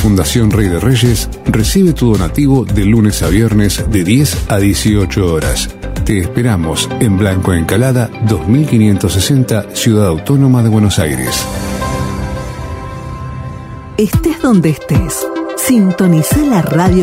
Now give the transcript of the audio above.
Fundación Rey de Reyes recibe tu donativo de lunes a viernes de 10 a 18 horas. Te esperamos en Blanco Encalada 2560, Ciudad Autónoma de Buenos Aires. Estés donde estés, sintoniza la radio